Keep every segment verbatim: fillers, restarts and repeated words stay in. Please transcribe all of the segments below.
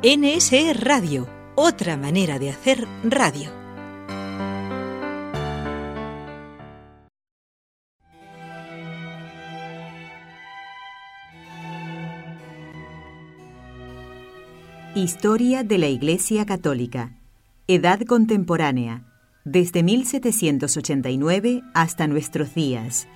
N S E Radio, otra manera de hacer radio. Historia de la Iglesia Católica. Edad contemporánea, desde mil setecientos ochenta y nueve hasta nuestros días.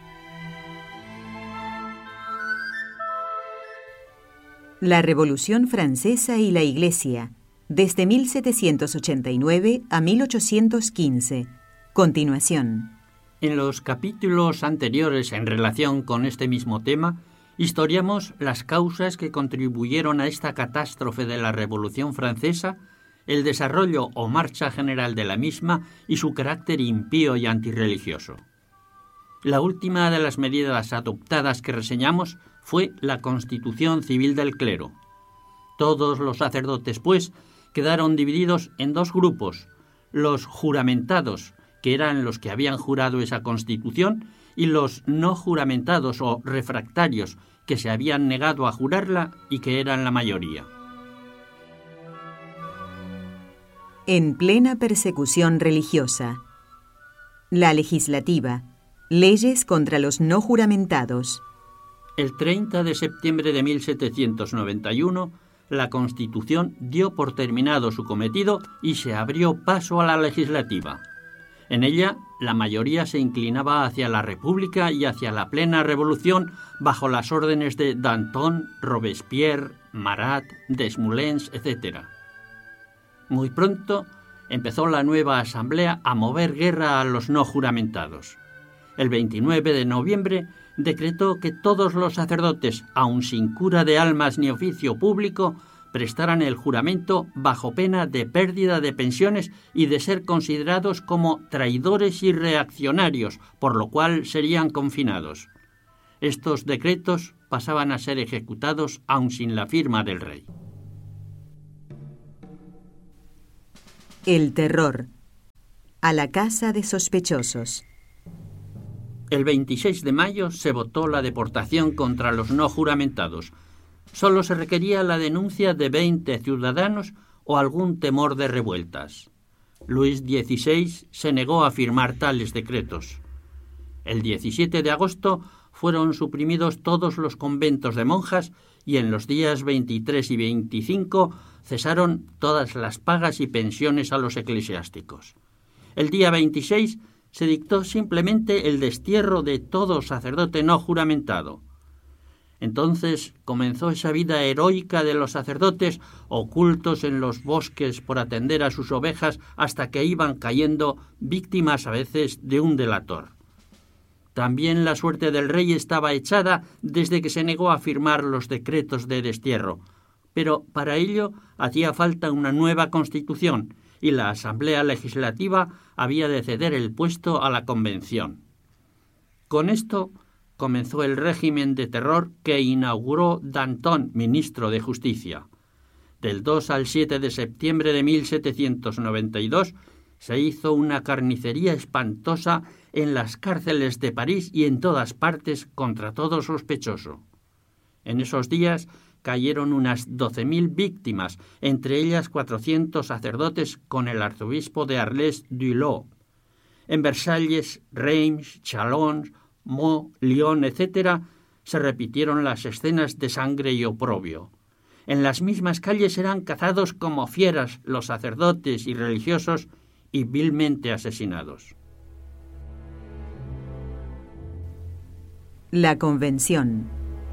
La Revolución Francesa y la Iglesia, desde mil setecientos ochenta y nueve a mil ochocientos quince. Continuación. En los capítulos anteriores en relación con este mismo tema, historiamos las causas que contribuyeron a esta catástrofe de la Revolución Francesa, el desarrollo o marcha general de la misma y su carácter impío y antirreligioso. La última de las medidas adoptadas que reseñamos fue la Constitución Civil del Clero. Todos los sacerdotes, pues, quedaron divididos en dos grupos: los juramentados, que eran los que habían jurado esa Constitución, y los no juramentados o refractarios, que se habían negado a jurarla y que eran la mayoría. En plena persecución religiosa. La legislativa. Leyes contra los no juramentados. El treinta de septiembre de mil setecientos noventa y uno, la Constitución dio por terminado su cometido y se abrió paso a la legislativa. En ella, la mayoría se inclinaba hacia la República y hacia la plena revolución bajo las órdenes de Danton, Robespierre, Marat, Desmoulins, etcétera. Muy pronto empezó la nueva Asamblea a mover guerra a los no juramentados. El veintinueve de noviembre decretó que todos los sacerdotes, aun sin cura de almas ni oficio público, prestaran el juramento bajo pena de pérdida de pensiones y de ser considerados como traidores y reaccionarios, por lo cual serían confinados. Estos decretos pasaban a ser ejecutados aun sin la firma del rey. El terror. A la casa de sospechosos. El veintiséis de mayo se votó la deportación contra los no juramentados. Solo se requería la denuncia de veinte ciudadanos o algún temor de revueltas. Luis dieciséis se negó a firmar tales decretos. El diecisiete de agosto fueron suprimidos todos los conventos de monjas y en los días veintitrés y veinticinco cesaron todas las pagas y pensiones a los eclesiásticos. El día veintiséis se dictó simplemente el destierro de todo sacerdote no juramentado. Entonces comenzó esa vida heroica de los sacerdotes ocultos en los bosques por atender a sus ovejas hasta que iban cayendo víctimas a veces de un delator. También la suerte del rey estaba echada desde que se negó a firmar los decretos de destierro, pero para ello hacía falta una nueva constitución y la Asamblea Legislativa había de ceder el puesto a la Convención. Con esto comenzó el régimen de terror que inauguró Danton, ministro de Justicia. Del dos al siete de septiembre de mil setecientos noventa y dos se hizo una carnicería espantosa en las cárceles de París y en todas partes contra todo sospechoso. En esos días cayeron unas doce mil víctimas, entre ellas cuatrocientos sacerdotes con el arzobispo de Arles-Dulau. En Versalles, Reims, Chalons, Meaux, Lyon, etcétera, se repitieron las escenas de sangre y oprobio. En las mismas calles eran cazados como fieras los sacerdotes y religiosos y vilmente asesinados. La Convención.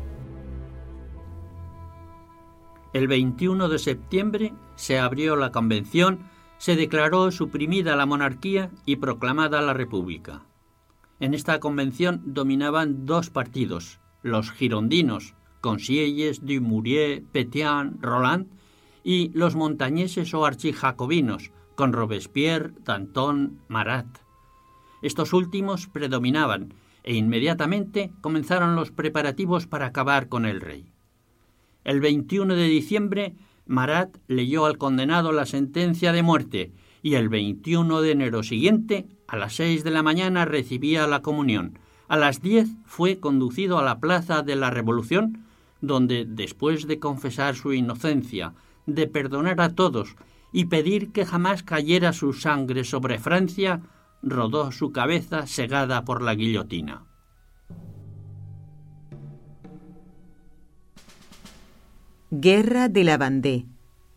El veintiuno de septiembre se abrió la Convención, se declaró suprimida la monarquía y proclamada la República. En esta convención dominaban dos partidos, los girondinos, con Sieyes, Dumouriez, Pétion, Roland, y los montañeses o archijacobinos, con Robespierre, Danton, Marat. Estos últimos predominaban e inmediatamente comenzaron los preparativos para acabar con el rey. El veintiuno de diciembre, Marat leyó al condenado la sentencia de muerte y el veintiuno de enero siguiente, a las seis de la mañana, recibía la comunión. A las diez fue conducido a la Plaza de la Revolución, donde, después de confesar su inocencia, de perdonar a todos y pedir que jamás cayera su sangre sobre Francia, rodó su cabeza segada por la guillotina. Guerra de la Vendée.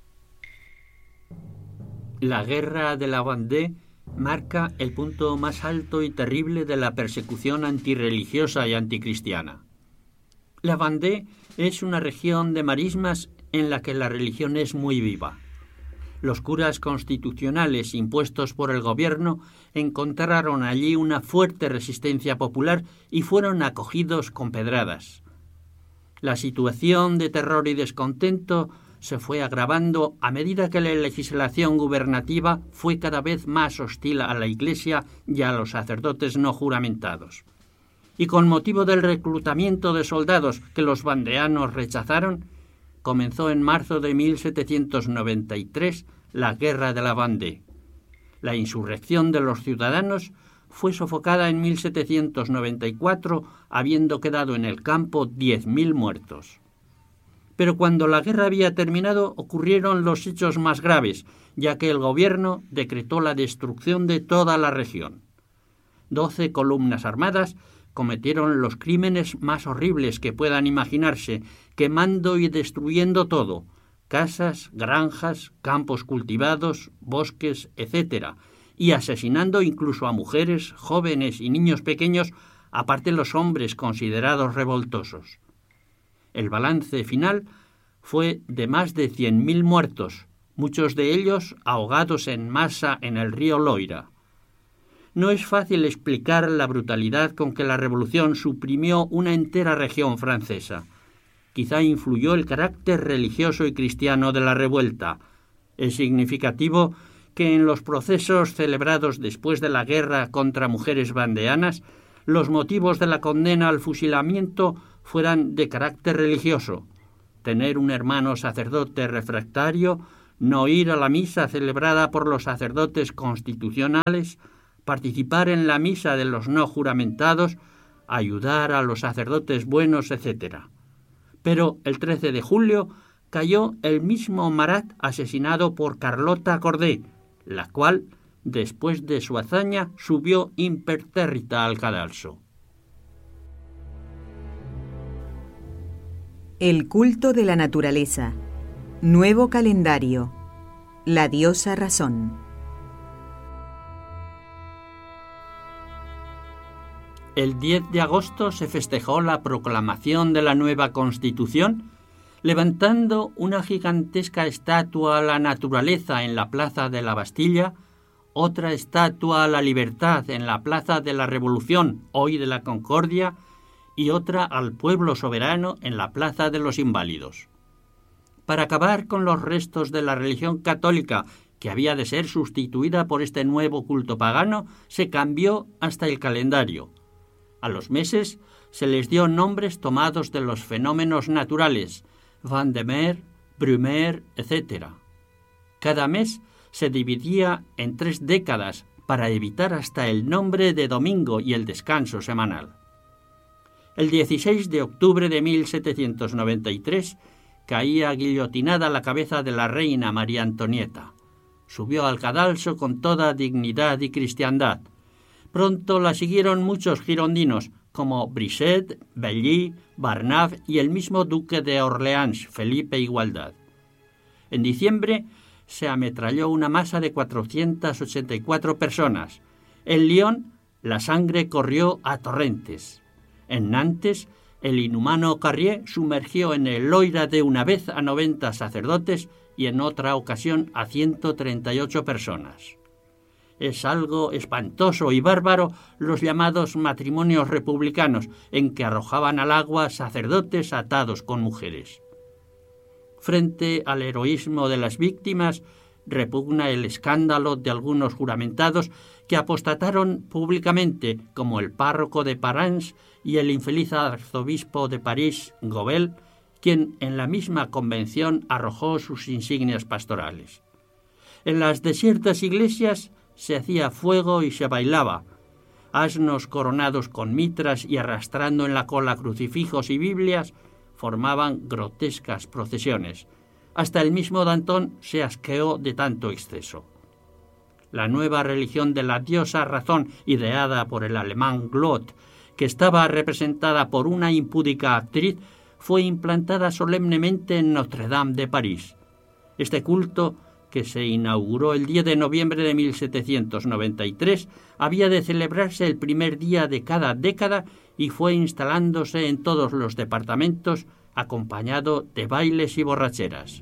La Guerra de la Vendée marca el punto más alto y terrible de la persecución antirreligiosa y anticristiana. La Vendée es una región de marismas en la que la religión es muy viva. Los curas constitucionales impuestos por el gobierno encontraron allí una fuerte resistencia popular y fueron acogidos con pedradas. La situación de terror y descontento se fue agravando a medida que la legislación gubernativa fue cada vez más hostil a la Iglesia y a los sacerdotes no juramentados. Y con motivo del reclutamiento de soldados que los vandeanos rechazaron, comenzó en marzo de mil setecientos noventa y tres la Guerra de la Vendée. La insurrección de los ciudadanos fue sofocada en mil setecientos noventa y cuatro, habiendo quedado en el campo diez mil muertos. Pero cuando la guerra había terminado, ocurrieron los hechos más graves, ya que el gobierno decretó la destrucción de toda la región. Doce columnas armadas cometieron los crímenes más horribles que puedan imaginarse, quemando y destruyendo todo: casas, granjas, campos cultivados, bosques, etcétera, y asesinando incluso a mujeres, jóvenes y niños pequeños, aparte los hombres considerados revoltosos. El balance final fue de más de cien mil muertos, muchos de ellos ahogados en masa en el río Loira. No es fácil explicar la brutalidad con que la revolución suprimió una entera región francesa. Quizá influyó el carácter religioso y cristiano de la revuelta. Es significativo que en los procesos celebrados después de la guerra contra mujeres vandeanas, los motivos de la condena al fusilamiento fueran de carácter religioso: tener un hermano sacerdote refractario, no ir a la misa celebrada por los sacerdotes constitucionales, participar en la misa de los no juramentados, ayudar a los sacerdotes buenos, etcétera. Pero el trece de julio cayó el mismo Marat asesinado por Carlota Corday, la cual, después de su hazaña, subió impertérrita al cadalso. El culto de la naturaleza. Nuevo calendario. La diosa razón. El diez de agosto se festejó la proclamación de la nueva Constitución, levantando una gigantesca estatua a la naturaleza en la Plaza de la Bastilla, otra estatua a la libertad en la Plaza de la Revolución, hoy de la Concordia, y otra al pueblo soberano en la Plaza de los Inválidos. Para acabar con los restos de la religión católica, que había de ser sustituida por este nuevo culto pagano, se cambió hasta el calendario. A los meses se les dio nombres tomados de los fenómenos naturales: Vendemer, Brumaire, etcétera. Cada mes se dividía en tres décadas para evitar hasta el nombre de domingo y el descanso semanal. El dieciséis de octubre de mil setecientos noventa y tres caía guillotinada la cabeza de la reina María Antonieta. Subió al cadalso con toda dignidad y cristiandad. Pronto la siguieron muchos girondinos, como Brisset, Belly, Barnave y el mismo duque de Orleans, Felipe Igualdad. En diciembre se ametralló una masa de cuatrocientas ochenta y cuatro personas. En Lyon la sangre corrió a torrentes. En Nantes, el inhumano Carrier sumergió en el Loira de una vez a noventa sacerdotes y en otra ocasión a ciento treinta y ocho personas. Es algo espantoso y bárbaro los llamados matrimonios republicanos, en que arrojaban al agua sacerdotes atados con mujeres. Frente al heroísmo de las víctimas, repugna el escándalo de algunos juramentados que apostataron públicamente, como el párroco de Parans y el infeliz arzobispo de París, Gobel, quien en la misma convención arrojó sus insignias pastorales. En las desiertas iglesias se hacía fuego y se bailaba. Asnos coronados con mitras y arrastrando en la cola crucifijos y Biblias formaban grotescas procesiones. Hasta el mismo Danton se asqueó de tanto exceso. La nueva religión de la diosa razón, ideada por el alemán Glott, que estaba representada por una impúdica actriz, fue implantada solemnemente en Notre-Dame de París. Este culto, que se inauguró el diez de noviembre de mil setecientos noventa y tres, había de celebrarse el primer día de cada década y fue instalándose en todos los departamentos, acompañado de bailes y borracheras.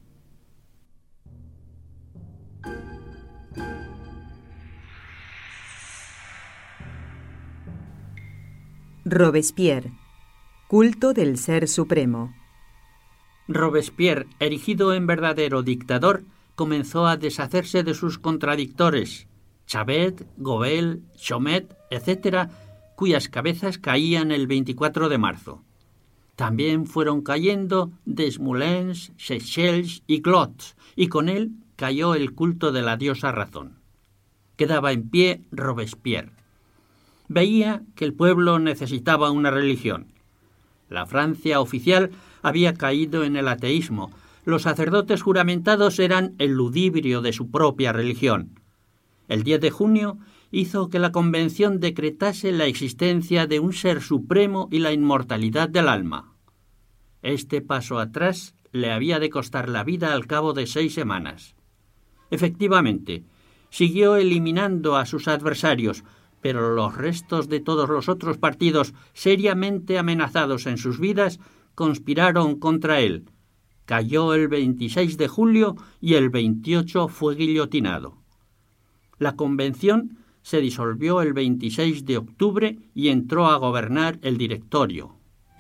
Robespierre. Culto del Ser Supremo. Robespierre, erigido en verdadero dictador, comenzó a deshacerse de sus contradictores, Chabet, Gobel, Chomet, etcétera, cuyas cabezas caían el veinticuatro de marzo. También fueron cayendo Desmoulins, Seychelles y Glott, y con él cayó el culto de la diosa razón. Quedaba en pie Robespierre. Veía que el pueblo necesitaba una religión. La Francia oficial había caído en el ateísmo. Los sacerdotes juramentados eran el ludibrio de su propia religión. El diez de junio hizo que la Convención decretase la existencia de un ser supremo y la inmortalidad del alma. Este paso atrás le había de costar la vida al cabo de seis semanas. Efectivamente, siguió eliminando a sus adversarios, pero los restos de todos los otros partidos seriamente amenazados en sus vidas conspiraron contra él. Cayó el veintiséis de julio y el veintiocho fue guillotinado. La Convención se disolvió el veintiséis de octubre y entró a gobernar el Directorio.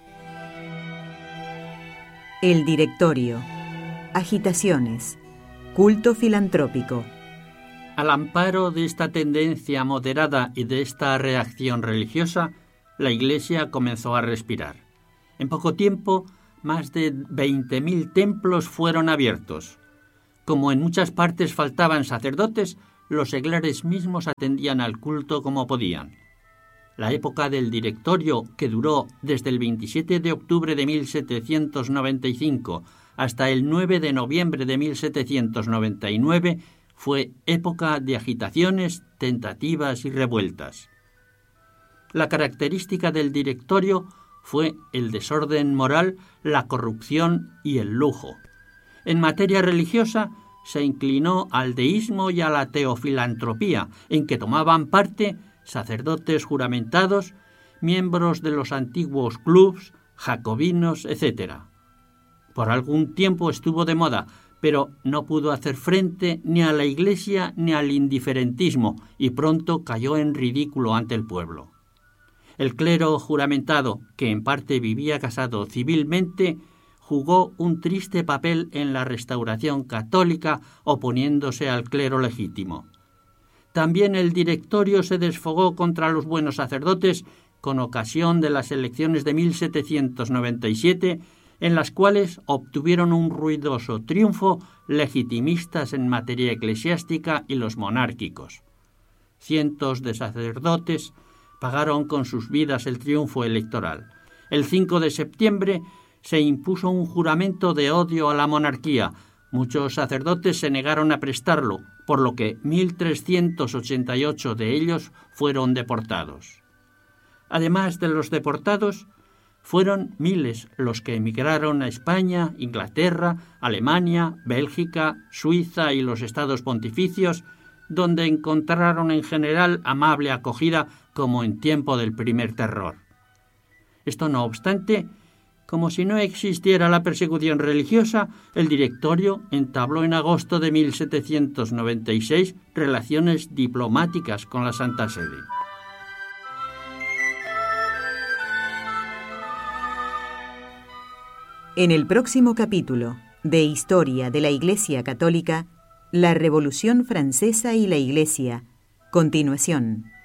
El Directorio. Agitaciones. Culto filantrópico. Al amparo de esta tendencia moderada y de esta reacción religiosa, la Iglesia comenzó a respirar. En poco tiempo, más de veinte mil templos fueron abiertos. Como en muchas partes faltaban sacerdotes, los seglares mismos atendían al culto como podían. La época del Directorio, que duró desde el veintisiete de octubre de mil setecientos noventa y cinco hasta el nueve de noviembre de mil setecientos noventa y nueve, fue época de agitaciones, tentativas y revueltas. La característica del Directorio fue el desorden moral, la corrupción y el lujo. En materia religiosa, se inclinó al deísmo y a la teofilantropía, en que tomaban parte sacerdotes juramentados, miembros de los antiguos clubs, jacobinos, etcétera. Por algún tiempo estuvo de moda, pero no pudo hacer frente ni a la Iglesia ni al indiferentismo y pronto cayó en ridículo ante el pueblo. El clero juramentado, que en parte vivía casado civilmente, jugó un triste papel en la restauración católica oponiéndose al clero legítimo. También el Directorio se desfogó contra los buenos sacerdotes con ocasión de las elecciones de mil setecientos noventa y siete, en las cuales obtuvieron un ruidoso triunfo legitimistas en materia eclesiástica y los monárquicos. Cientos de sacerdotes pagaron con sus vidas el triunfo electoral. El cinco de septiembre se impuso un juramento de odio a la monarquía. Muchos sacerdotes se negaron a prestarlo, por lo que mil trescientos ochenta y ocho de ellos fueron deportados. Además de los deportados, fueron miles los que emigraron a España, Inglaterra, Alemania, Bélgica, Suiza y los estados pontificios, donde encontraron en general amable acogida como en tiempo del primer terror. Esto no obstante, como si no existiera la persecución religiosa, el Directorio entabló en agosto de mil setecientos noventa y seis relaciones diplomáticas con la Santa Sede. En el próximo capítulo de Historia de la Iglesia Católica, la Revolución Francesa y la Iglesia. Continuación.